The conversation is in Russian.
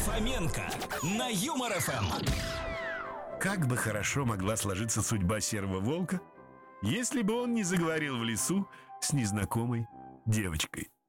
Фоменко на Юмор ФМ. Как бы хорошо могла сложиться судьба серого волка, если бы он не заговорил в лесу с незнакомой девочкой.